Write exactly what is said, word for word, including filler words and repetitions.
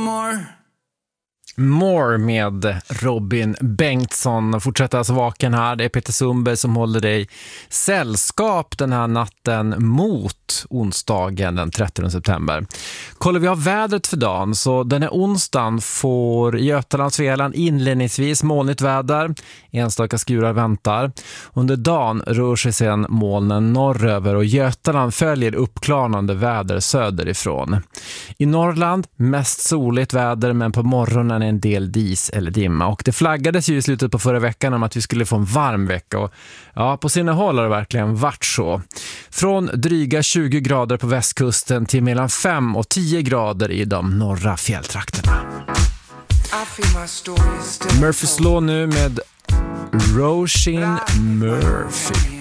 more. More med Robin Bengtsson. Fortsätter alltså vaken här. Det är Peter Sundberg som håller dig sällskap den här natten mot onsdagen den trettionde september. Kollar vi av vädret för dagen, så den här onsdagen får Götaland, Svealand inledningsvis molnigt väder. Enstaka skurar väntar. Under dagen rör sig sedan molnen norröver och Götaland följer uppklarnande väder söderifrån. I Norrland mest soligt väder, men på morgonen en del dis eller dimma. Och det flaggades ju i slutet på förra veckan om att vi skulle få en varm vecka. Och ja, på sina håll har det verkligen varit så. Från dryga tjugo grader på västkusten till mellan fem och tio grader i de norra fjälltrakterna. Murphys Law nu med Roisin Murphy.